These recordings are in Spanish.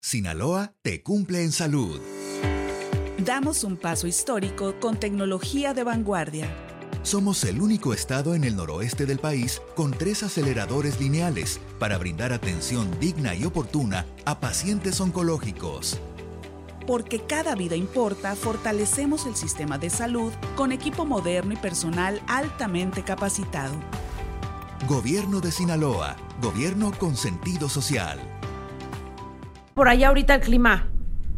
Sinaloa te cumple en salud. Damos un paso histórico con tecnología de vanguardia. Somos el único estado en el noroeste del país con 3 aceleradores lineales para brindar atención digna y oportuna a pacientes oncológicos. Porque cada vida importa, fortalecemos el sistema de salud con equipo moderno y personal altamente capacitado. Gobierno de Sinaloa, gobierno con sentido social. Por allá ahorita el clima.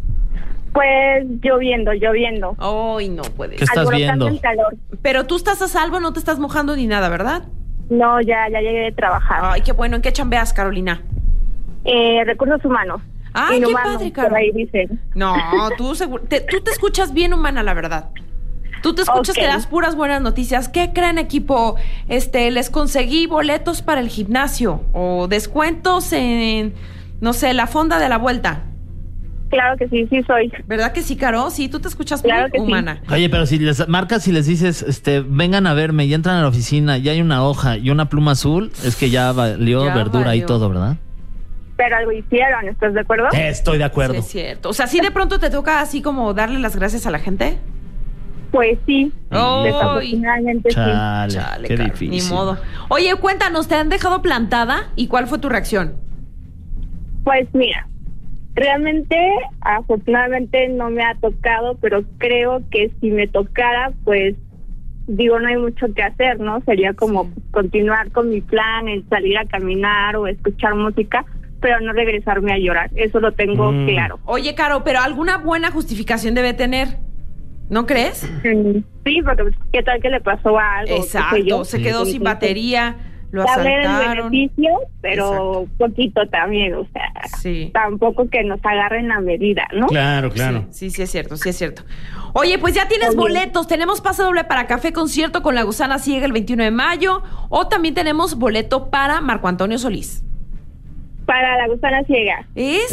Pues lloviendo. Ay, no puede. ¿Qué estás viendo? El calor. Pero tú estás a salvo, no te estás mojando ni nada, ¿verdad? No, ya llegué de trabajar. Ay, qué bueno. ¿En qué chambeas, Carolina? Recursos humanos. Ay, Inhumanos, qué padre, Caro. por ahí dicen. No, tú te escuchas bien humana, la verdad. Tú te escuchas Ok. que das puras buenas noticias. ¿Qué creen, equipo? Les conseguí boletos para el gimnasio o descuentos en, no sé, la fonda de la vuelta. Claro que sí soy. ¿Verdad que sí, Caro? Sí, tú te escuchas Claro muy que sí. humana. Oye, pero si les marcas y les dices, vengan a verme y entran a la oficina y hay una hoja y una pluma azul, es que ya valió Ya verdura y valió. todo, ¿verdad? Pero algo hicieron, ¿estás de acuerdo? Estoy de acuerdo. Sí, es cierto. O sea, ¿sí de pronto te toca así como darle las gracias a la gente? Pues sí. Ay. Desafortunadamente sí. Chale, qué Caro, difícil. ni modo. Oye, cuéntanos, ¿te han dejado plantada? ¿Y cuál fue tu reacción? Pues mira, realmente, afortunadamente no me ha tocado, pero creo que si me tocara, pues digo, no hay mucho que hacer, ¿no? Sería como continuar con mi plan, el salir a caminar o escuchar música, pero no regresarme a llorar. Eso lo tengo claro. Oye, Caro, pero alguna buena justificación debe tener, ¿no crees? Sí, porque ¿qué tal que le pasó algo? ¿Qué sé Exacto, yo? se quedó sin batería, lo Saber el asaltaron. beneficio, pero poquito también, o sea, Sí. tampoco que nos agarren la medida, ¿no? Claro. Sí, es cierto. Oye, pues ya tienes boletos. Tenemos pase doble para Café Concierto con La Gusana Ciega el 21 de mayo. O también tenemos boleto para Marco Antonio Solís. Para La Gusana Ciega.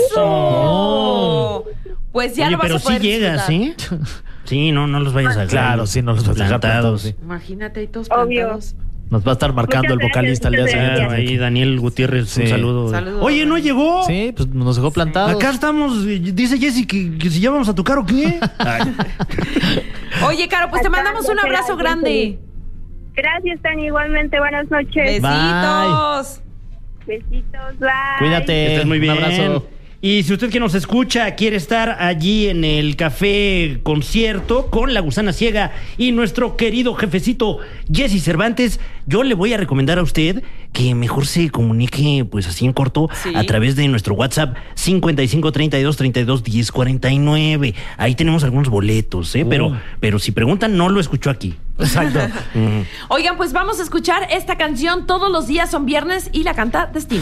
¡Eso! Pues ya Oye, lo vas pero a poder sí llegas, disfrutar. ¿sí? Sí, no los vayas a dejar. Claro, sí, no los vas a dejar plantados. plantados, sí. Imagínate ahí todos Obvio. plantados. Nos va a estar marcando Muchas el vocalista al día gracias, siguiente. Claro, ahí Daniel Gutiérrez, Sí. un saludo. Saludos. Oye, ¿no llegó? Sí, pues nos dejó plantados. Acá estamos, dice Jessy que si ya vamos a tocar o qué. Ay. Oye, Caro, pues te Acá, mandamos un ya abrazo será, grande. Gracias, Tani, igualmente, buenas noches. Besitos. Besitos, bye. Cuídate. Que estés muy bien. Un abrazo. Y si usted que nos escucha quiere estar allí en el Café Concierto con La Gusana Ciega y nuestro querido jefecito Jesse Cervantes, yo le voy a recomendar a usted que mejor se comunique pues así en corto Sí. a través de nuestro WhatsApp 55 32 32 10 49. Ahí tenemos algunos boletos, pero si preguntan no lo escuchó aquí. Exacto. Oigan, pues vamos a escuchar esta canción. Todos los días son viernes y la canta Destino.